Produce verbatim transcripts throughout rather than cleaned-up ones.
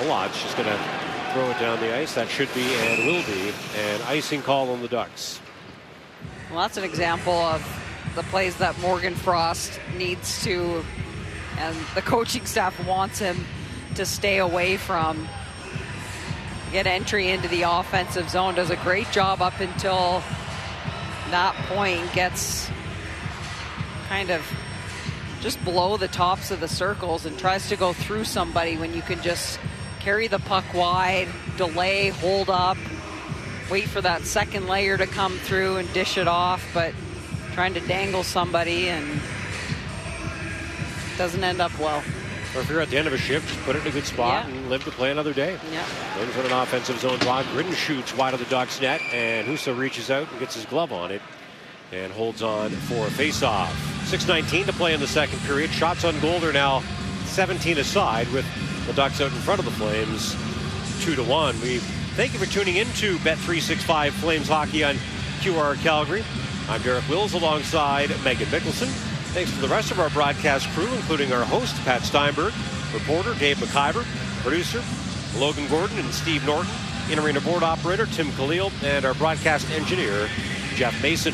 Malot's just going to throw it down the ice. That should be and will be an icing call on the Ducks. Well, that's an example of the plays that Morgan Frost needs to, and the coaching staff wants him to stay away from. Get entry into the offensive zone. Does a great job up until that point. Gets kind of just below the tops of the circles and tries to go through somebody when you can just carry the puck wide, delay, hold up, wait for that second layer to come through and dish it off, but trying to dangle somebody and doesn't end up well. Or if you're at the end of a shift, just put it in a good spot yeah. and live to play another day. Yeah. Flames on an offensive zone draw. Gridden shoots wide of the Ducks net, and Husso reaches out and gets his glove on it and holds on for a face-off. six nineteen to play in the second period. Shots on goal are now seventeen aside, with the Ducks out in front of the Flames two to one. We thank you for tuning in to Bet three sixty-five Flames Hockey on Q R Calgary. I'm Derek Wills alongside Megan Mickelson. Thanks to the rest of our broadcast crew, including our host, Pat Steinberg, reporter Dave McIver, producer Logan Gordon and Steve Norton, in-arena board operator Tim Khalil, and our broadcast engineer, Jeff Mason.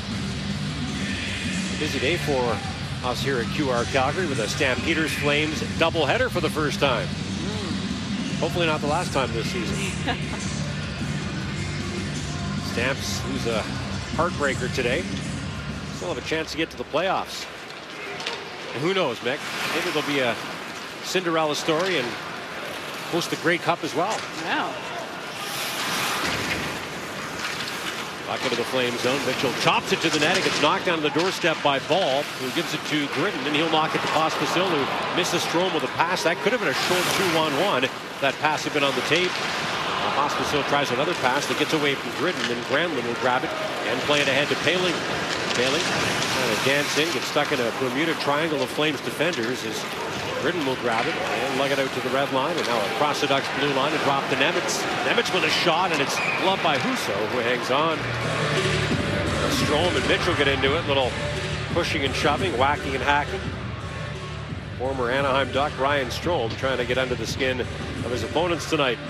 A busy day for us here at Q R Calgary with a Stampeders Flames doubleheader for the first time. Mm. Hopefully not the last time this season. Stamps lose a heartbreaker today. Still have a chance to get to the playoffs. And who knows, Mick? Maybe there'll be a Cinderella story and host the Grey Cup as well. Wow. Back into the Flame zone. Mitchell chops it to the net. It gets knocked down to the doorstep by Ball, who gives it to Gridden, and he'll knock it to Pospisil, who misses Strome with a pass. That could have been a short two on one. That pass had been on the tape. Uh, Pospisil tries another pass that gets away from Gridden, and Granlund will grab it and play it ahead to Paling. Paling trying to dance in, gets stuck in a Bermuda triangle of Flames defenders as Gridden will grab it and lug it out to the red line, and now across the Ducks blue line and drop to Nemitz. Nemitz with a shot, and it's gloved by Husso, who hangs on. Strome and Mitchell get into it. Little pushing and shoving, whacking and hacking. Former Anaheim Duck Ryan Strome trying to get under the skin of his opponents tonight.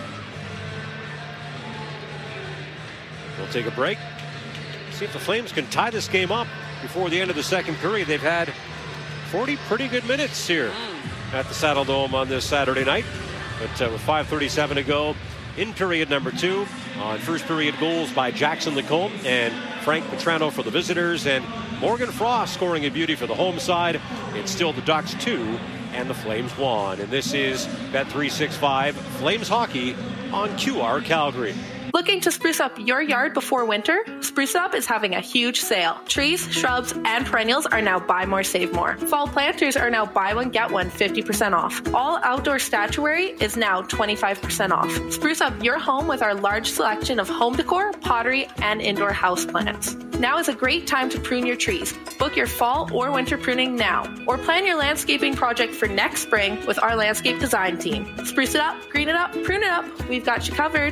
We'll take a break. See if the Flames can tie this game up before the end of the second period. They've had forty pretty good minutes here at the Saddle Dome on this Saturday night. But uh, with five thirty-seven to go in period number two, on first period goals by Jackson Lacombe and Frank Petrano for the visitors, and Morgan Frost scoring a beauty for the home side. It's still the Ducks two and the Flames one. And this is Bet three sixty-five Flames Hockey on Q R Calgary. Looking to spruce up your yard before winter? Spruce Up is having a huge sale. Trees, shrubs, and perennials are now buy more, save more. Fall planters are now buy one, get one fifty percent off. All outdoor statuary is now twenty-five percent off. Spruce up your home with our large selection of home decor, pottery, and indoor houseplants. Now is a great time to prune your trees. Book your fall or winter pruning now, or plan your landscaping project for next spring with our landscape design team. Spruce it up, green it up, prune it up. We've got you covered.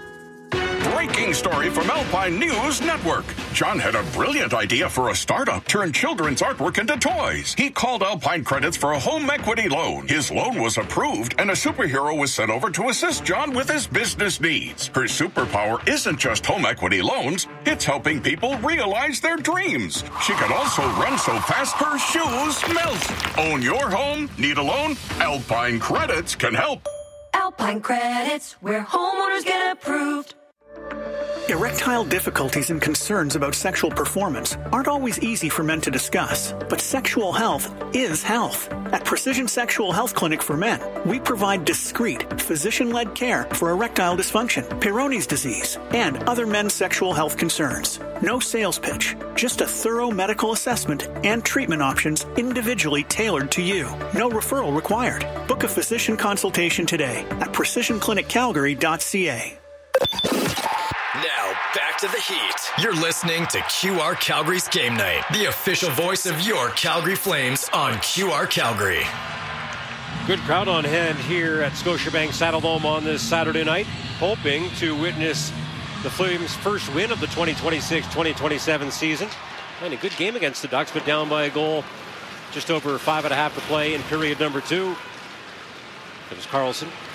Breaking story from Alpine News Network. John had a brilliant idea for a startup, turn children's artwork into toys. He called Alpine Credits for a home equity loan. His loan was approved, and a superhero was sent over to assist John with his business needs. Her superpower isn't just home equity loans, it's helping people realize their dreams. She can also run so fast her shoes melt. Own your home? Need a loan? Alpine Credits can help. Alpine Credits, where homeowners get approved. Erectile difficulties and concerns about sexual performance aren't always easy for men to discuss, but sexual health is health. At Precision Sexual Health Clinic for Men, we provide discreet, physician-led care for erectile dysfunction, Peyronie's disease, and other men's sexual health concerns. No sales pitch, just a thorough medical assessment and treatment options individually tailored to you. No referral required. Book a physician consultation today at precision clinic calgary dot c a. Now, back to the Heat. You're listening to Q R Calgary's Game Night, the official voice of your Calgary Flames on Q R Calgary. Good crowd on hand here at Scotiabank Saddledome on this Saturday night, hoping to witness the Flames' first win of the twenty twenty-six twenty twenty-seven season. And a good game against the Ducks, but down by a goal. Just over five and a half to play in period number two. It was Karlsson